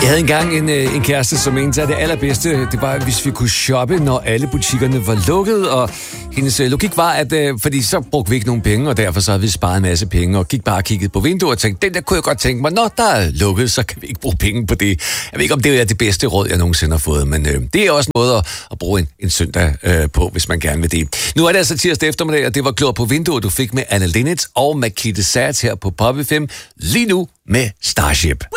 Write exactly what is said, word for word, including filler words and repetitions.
Jeg havde engang en, en kæreste, som mente, at det allerbedste, det var, hvis vi kunne shoppe, når alle butikkerne var lukket, og hendes logik var, at fordi så brugte vi ikke nogen penge, og derfor så havde vi sparet en masse penge, og gik bare og kiggede på vinduet og tænkte, den der kunne jeg godt tænke mig, når der er lukket, så kan vi ikke bruge penge på det. Jeg ved ikke, om det er det bedste råd, jeg nogensinde har fået, men øh, det er også en måde at, at bruge en, en søndag øh, på, hvis man gerne vil det. Nu er det altså tirsdag eftermiddag, og det var Glor på vinduet, du fik med Anna Linnet og Makita Sats her på Pop F M, lige nu med Starship.